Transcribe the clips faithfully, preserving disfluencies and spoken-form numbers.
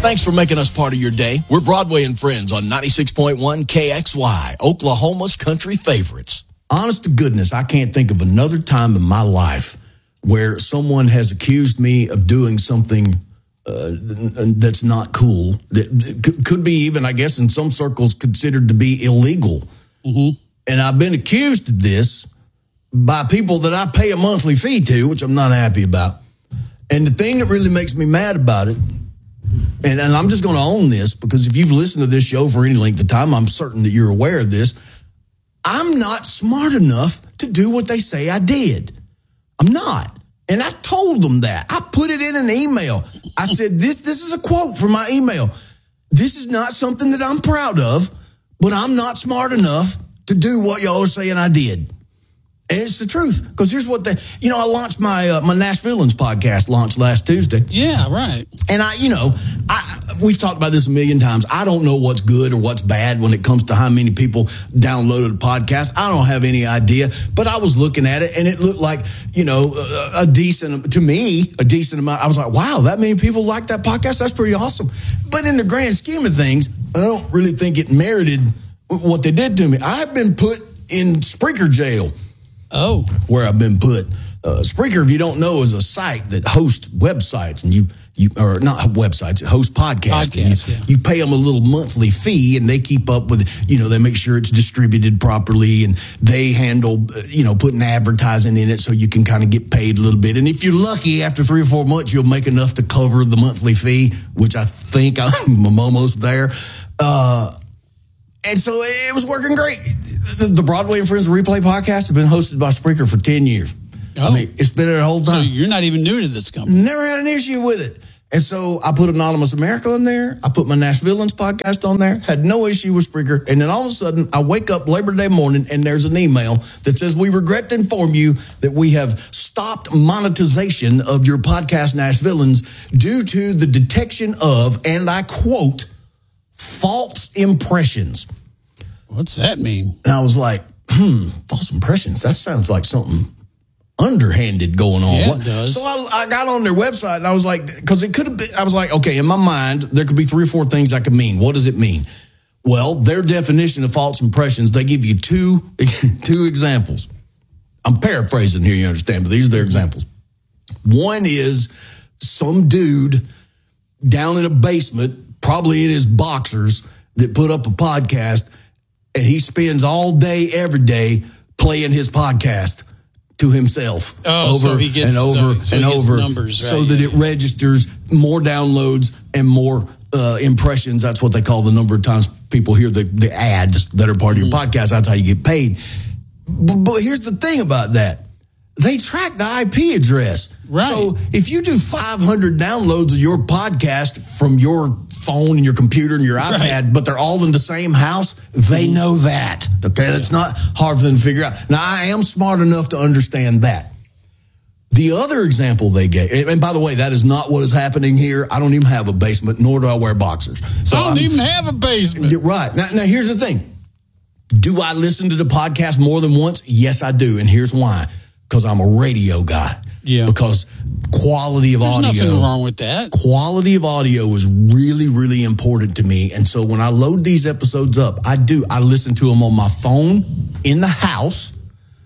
Thanks for making us part of your day. We're Broadway and Friends on ninety-six point one K X Y, Oklahoma's country favorites. Honest to goodness, I can't think of another time in my life where someone has accused me of doing something uh, that's not cool. That could be even, I guess, in some circles considered to be illegal. Mm-hmm. And I've been accused of this by people that I pay a monthly fee to, which I'm not happy about. And the thing that really makes me mad about it, and, and I'm just going to own this, because if you've listened to this show for any length of time, I'm certain that you're aware of this. I'm not smart enough to do what they say I did. I'm not. And I told them that. I put it in an email. I said, this, this is a quote from my email. This is not something that I'm proud of, but I'm not smart enough to do what y'all are saying I did. And it's the truth, because here's what they, you know, I launched my uh, my Nashvilleans podcast launched last Tuesday. Yeah, right. And I, you know, I we've talked about this a million times. I don't know what's good or what's bad when it comes to how many people downloaded the podcast. I don't have any idea, but I was looking at it and it looked like, you know, a, a decent, to me, a decent amount. I was like, wow, that many people like that podcast? That's pretty awesome. But in the grand scheme of things, I don't really think it merited what they did to me. I've been put in Spreaker jail. Oh. Where I've been put. Uh, Spreaker, if you don't know, is a site that hosts websites, and you, you or not websites, it hosts podcasts. Podcasts, you, yeah. you pay them a little monthly fee, and they keep up with, you know, they make sure it's distributed properly, and they handle, you know, putting advertising in it so you can kind of get paid a little bit. And if you're lucky, after three or four months, you'll make enough to cover the monthly fee, which I think I'm almost there. Uh, And so it was working great. The Broadway and Friends Replay podcast has been hosted by Spreaker for ten years. Oh. I mean, it's been there the whole time. So you're not even new to this company. Never had an issue with it. And so I put Anonymous America in there. I put my Nashvilleans podcast on there. Had no issue with Spreaker. And then all of a sudden, I wake up Labor Day morning, and there's an email that says, we regret to inform you that we have stopped monetization of your podcast Nashvilleans due to the detection of, and I quote, false impressions. What's that mean? And I was like, hmm, false impressions. That sounds like something underhanded going on. Yeah, it does. So I, I got on their website and I was like, because it could have been, I was like, okay, in my mind, there could be three or four things I could mean. What does it mean? Well, their definition of false impressions, they give you two, two examples. I'm paraphrasing here, you understand, but these are their examples. One is some dude down in a basement, probably in his boxers, that put up a podcast, and he spends all day, every day, playing his podcast to himself oh, over so he gets, and over so, so and he gets over, numbers, right, so that yeah. it registers more downloads and more uh, impressions. That's what they call the number of times people hear the, the ads that are part of your mm-hmm. podcast. That's how you get paid. But, but here's the thing about that. They track the I P address. Right. So if you do five hundred downloads of your podcast from your phone and your computer and your iPad, right. but they're all in the same house, they know that. Okay, that's not hard for them to figure out. Now, I am smart enough to understand that. The other example they gave, and by the way, that is not what is happening here. I don't even have a basement, nor do I wear boxers. So I don't I'm, even have a basement. Right. Now, now, here's the thing. Do I listen to the podcast more than once? Yes, I do, and here's why. Because I'm a radio guy. Yeah. Because quality of There's audio. There's nothing wrong with that. Quality of audio is really, really important to me. And so when I load these episodes up, I do. I listen to them on my phone in the house.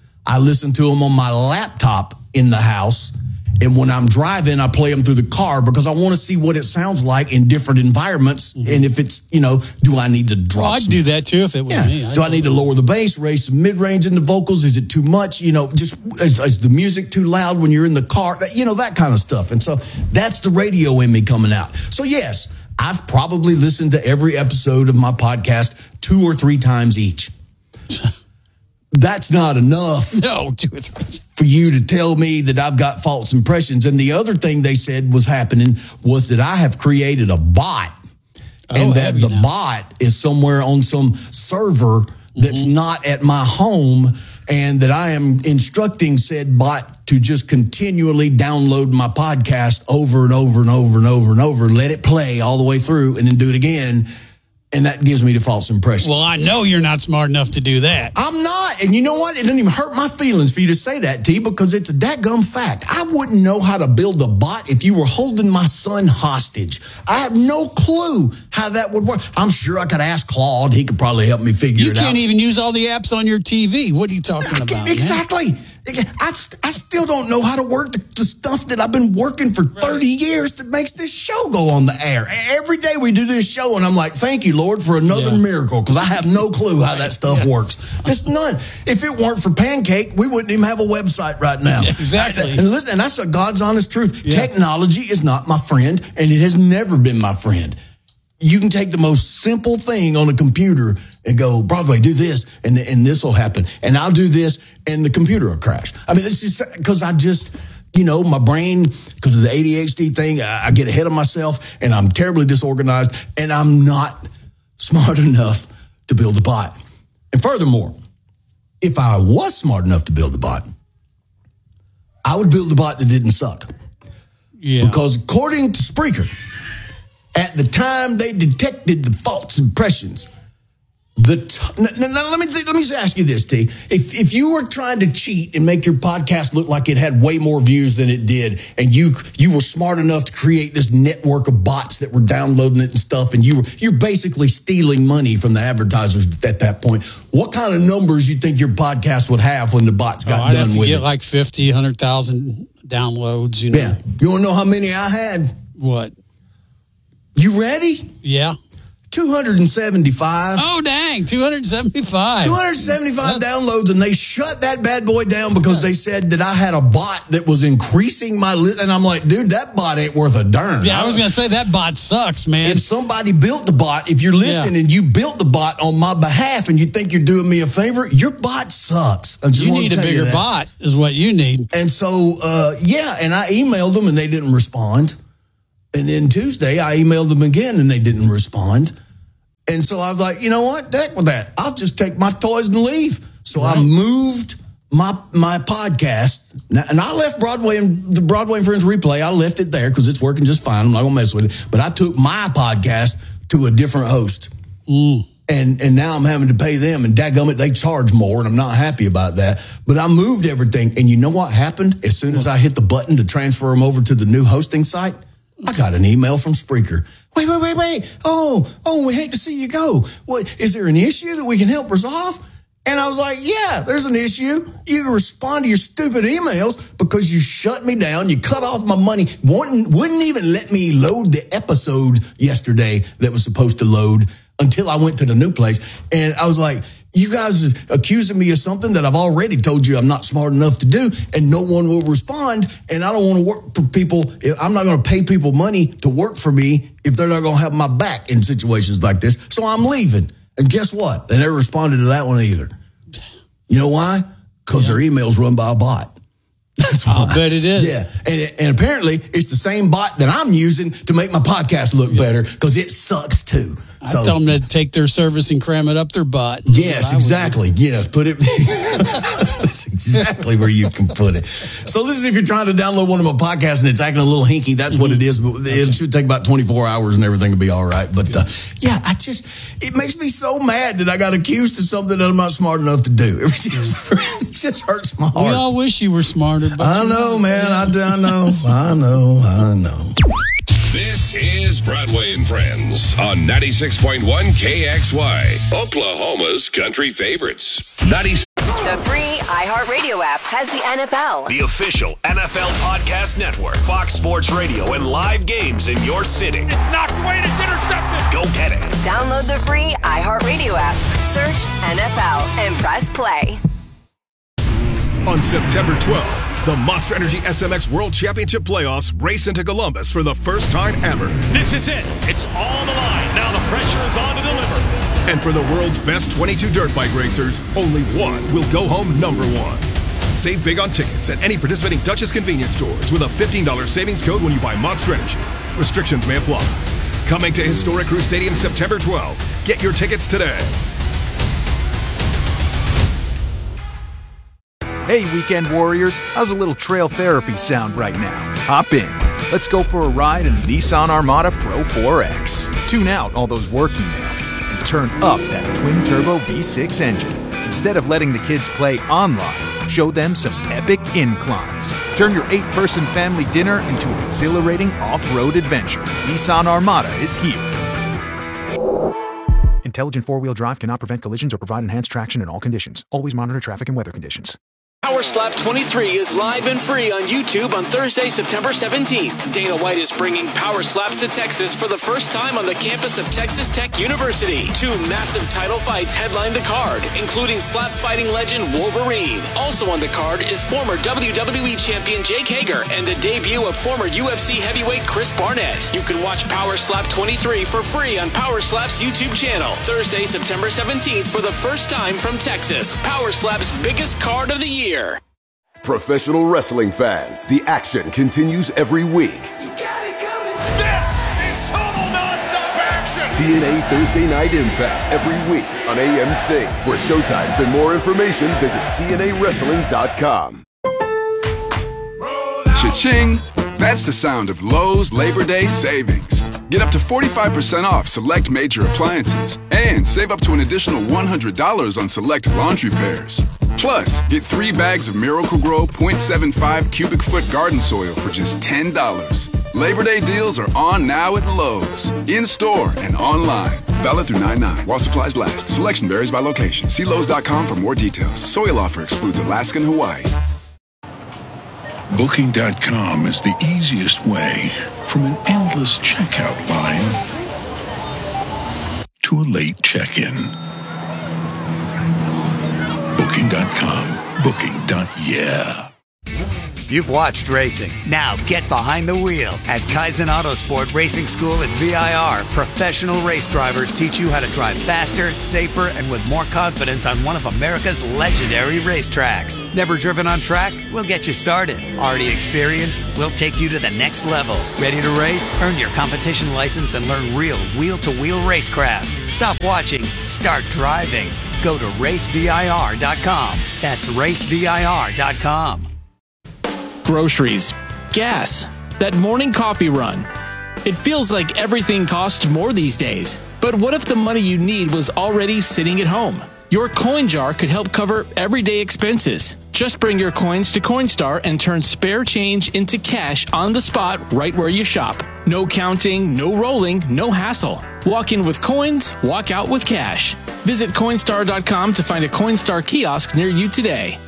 I listen to them on my laptop in the house. And when I'm driving, I play them through the car because I want to see what it sounds like in different environments. Mm-hmm. And if it's, you know, do I need to drop well, I'd some, do that too if it was yeah. me. I'd do I need to lower the bass, raise some mid-range in the vocals? Is it too much? You know, just is, is the music too loud when you're in the car? You know, that kind of stuff. And so that's the radio in me coming out. So yes, I've probably listened to every episode of my podcast two or three times each. That's not enough. No, two or three. For you to tell me that I've got false impressions. And the other thing they said was happening was that I have created a bot. Oh, and that the now. bot is somewhere on some server that's mm-hmm. not at my home, and that I am instructing said bot to just continually download my podcast over and over and over and over and over, let it play all the way through, and then do it again. And that gives me the false impression. Well, I know you're not smart enough to do that. I'm not. And you know what? It doesn't even hurt my feelings for you to say that, T, because it's a dadgum fact. I wouldn't know how to build a bot if you were holding my son hostage. I have no clue how that would work. I'm sure I could ask Claude. He could probably help me figure You it out. You can't even use all the apps on your T V. What are you talking I about, Exactly. man? I, I still don't know how to work the, the stuff that I've been working for thirty years that makes this show go on the air. Every day we do this show, and I'm like, thank you, Lord, for another Yeah. miracle, because I have no clue how that stuff Yeah. works. It's none. If it weren't for Pancake, we wouldn't even have a website right now. Yeah, exactly. And listen, and that's a God's honest truth. Yeah. Technology is not my friend, and it has never been my friend. You can take the most simple thing on a computer and go, Broadway, do this, and, and this will happen. And I'll do this, and the computer will crash. I mean, it's just because I just, you know, my brain, because of the A D H D thing, I, I get ahead of myself, and I'm terribly disorganized, and I'm not smart enough to build a bot. And furthermore, if I was smart enough to build a bot, I would build a bot that didn't suck. Yeah. Because according to Spreaker, at the time they detected the false impressions, the t- now, now, let me th- let me ask you this, T. If if you were trying to cheat and make your podcast look like it had way more views than it did, and you you were smart enough to create this network of bots that were downloading it and stuff, and you were you're basically stealing money from the advertisers at that point, what kind of numbers you think your podcast would have when the bots got oh, I'd done have to with get it? like fifty, one hundred thousand downloads. You know Yeah, you want to know how many I had? what? You ready? Yeah. two hundred seventy-five. Oh, dang. two hundred seventy-five. two hundred seventy-five downloads, and they shut that bad boy down because they said that I had a bot that was increasing my list. And I'm like, dude, that bot ain't worth a darn. Yeah, I was going to say that bot sucks, man. If somebody built the bot, if you're listening Yeah. and you built the bot on my behalf and you think you're doing me a favor, your bot sucks. I just You want need to a tell you bigger that. bot is what you need. And so, uh, yeah, and I emailed them and they didn't respond. And then Tuesday, I emailed them again and they didn't respond. And so I was like, you know what? Heck with that. I'll just take my toys and leave. So Right. I moved my my podcast. Now, and I left Broadway and the Broadway and Friends replay. I left it there because it's working just fine. I'm not going to mess with it. But I took my podcast to a different host. Mm. And and now I'm having to pay them. And dadgummit, they charge more. And I'm not happy about that. But I moved everything. And you know what happened? As soon as I hit the button to transfer them over to the new hosting site, I got an email from Spreaker. Wait, wait, wait, wait. Oh, oh, we hate to see you go. What, is there an issue that we can help resolve? And I was like, yeah, there's an issue. You can respond to your stupid emails because you shut me down. You cut off my money. Wouldn't, wouldn't even let me load the episode yesterday that was supposed to load until I went to the new place. And I was like, you guys are accusing me of something that I've already told you I'm not smart enough to do, and no one will respond, and I don't want to work for people. I'm not going to pay people money to work for me if they're not going to have my back in situations like this, so I'm leaving. And guess what? They never responded to that one either. You know why? Because yeah. their email's run by a bot. That's why. I'll bet it is. Yeah, and, and apparently it's the same bot that I'm using to make my podcast look yeah. better because it sucks too. I So, tell them to take their service and cram it up their butt. Yes, exactly. Yes, put it. That's exactly where you can put it. So listen, if you're trying to download one of my podcasts and it's acting a little hinky, that's what it is. But it okay. should take about twenty-four hours and everything will be all right. But uh, yeah, I just, it makes me so mad that I got accused of something that I'm not smart enough to do. It just, it just hurts my heart. We all wish you were smarter. But I know, man. I, I know. I know. I know. This is Broadway and Friends on ninety-six point one K X Y, Oklahoma's country favorites. ninety-six The free iHeartRadio app has the N F L. The official N F L podcast network, Fox Sports Radio, and live games in your city. It's knocked away and it's intercepted. Go get it. Download the free iHeartRadio app. Search N F L and press play. On September twelfth, the Monster Energy S M X World Championship Playoffs race into Columbus for the first time ever. This is it. It's all on the line. Now the pressure is on to deliver. And for the world's best twenty-two dirt bike racers, only one will go home number one. Save big on tickets at any participating Duchess convenience stores with a fifteen dollars savings code when you buy Monster Energy. Restrictions may apply. Coming to Historic Crew Stadium September twelfth. Get your tickets today. Hey, Weekend Warriors, how's a little trail therapy sound right now? Hop in. Let's go for a ride in the Nissan Armada Pro four X. Tune out all those work emails. and turn up that twin-turbo V six engine. Instead of letting the kids play online, show them some epic inclines. Turn your eight-person family dinner into an exhilarating off-road adventure. Nissan Armada is here. Intelligent four-wheel drive cannot prevent collisions or provide enhanced traction in all conditions. Always monitor traffic and weather conditions. Power Slap twenty-three is live and free on YouTube on Thursday, September seventeenth. Dana White is bringing Power Slaps to Texas for the first time on the campus of Texas Tech University. Two massive title fights headline the card, including slap fighting legend Wolverine. Also on the card is former W W E champion Jake Hager and the debut of former U F C heavyweight Chris Barnett. You can watch Power Slap twenty-three for free on Power Slap's YouTube channel. Thursday, September seventeenth for the first time from Texas. Power Slap's biggest card of the year. Professional wrestling fans, the action continues every week. You got it coming. This is total nonstop action. T N A Thursday Night Impact every week on A M C. For showtimes and more information, visit T N A wrestling dot com. Cha-ching! That's the sound of Lowe's Labor Day savings. Get up to forty-five percent off select major appliances and save up to an additional one hundred dollars on select laundry pairs. Plus, get three bags of Miracle-Gro point seven five cubic foot garden soil for just ten dollars. Labor Day deals are on now at Lowe's, in-store and online. Valid through nine nine while supplies last. Selection varies by location. See Lowe's dot com for more details. Soil offer excludes Alaska and Hawaii. Booking dot com is the easiest way from an endless checkout line to a late check-in. Booking dot com. Booking. Yeah. You've watched racing. Now get behind the wheel. At Kaizen Autosport Racing School at V I R, professional race drivers teach you how to drive faster, safer, and with more confidence on one of America's legendary racetracks. Never driven on track? We'll get you started. Already experienced? We'll take you to the next level. Ready to race? Earn your competition license and learn real wheel-to-wheel racecraft. Stop watching. Start driving. Go to race V I R dot com. That's race V I R dot com. Groceries, gas, that morning coffee run. It feels like everything costs more these days. But what if the money you need was already sitting at home? Your coin jar could help cover everyday expenses. Just bring your coins to Coinstar and turn spare change into cash on the spot right where you shop. No counting, no rolling, no hassle. Walk in with coins, walk out with cash. Visit Coinstar dot com to find a Coinstar kiosk near you today.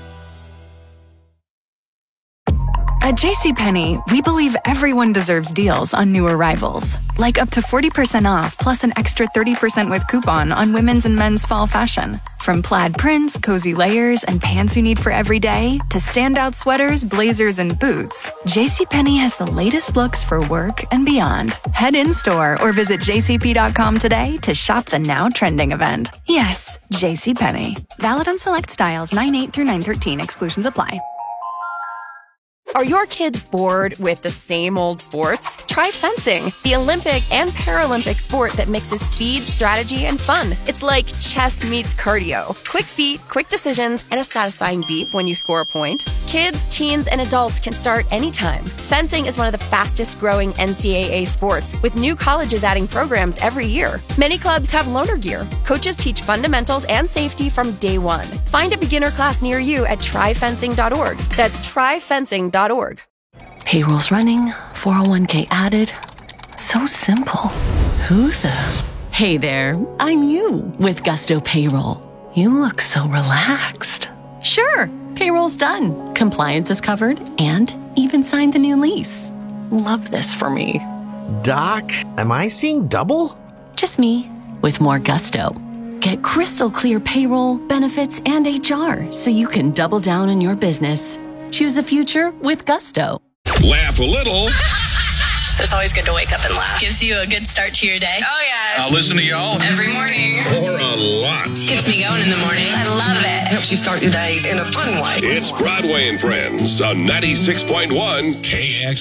At JCPenney, we believe everyone deserves deals on new arrivals. Like up to forty percent off plus an extra thirty percent with coupon on women's and men's fall fashion. From plaid prints, cozy layers, and pants you need for every day, to standout sweaters, blazers, and boots, JCPenney has the latest looks for work and beyond. Head in-store or visit J C P dot com today to shop the now trending event. Yes, JCPenney. Valid on select styles nine eight through nine thirteen. Exclusions apply. Are your kids bored with the same old sports? Try fencing, the Olympic and Paralympic sport that mixes speed, strategy, and fun. It's like chess meets cardio. Quick feet, quick decisions, and a satisfying beep when you score a point. Kids, teens, and adults can start anytime. Fencing is one of the fastest growing N C double A sports, with new colleges adding programs every year. Many clubs have loaner gear. Coaches teach fundamentals and safety from day one. Find a beginner class near you at try fencing dot org. That's try fencing dot org. Payroll's running, four oh one k added. So simple. Who the? Hey there, I'm you with Gusto Payroll. You look so relaxed. Sure, payroll's done. Compliance is covered and even signed the new lease. Love this for me. Doc, am I seeing double? Just me with more Gusto. Get crystal clear payroll, benefits, and H R so you can double down in your business. Choose a future with Gusto. Laugh a little. It's always good to wake up and laugh. Gives you a good start to your day. Oh, yeah. I'll listen to y'all. Every morning. Or a lot. Gets me going in the morning. I love it. Helps you start your day in a fun way. It's Broadway and Friends on ninety-six point one K X.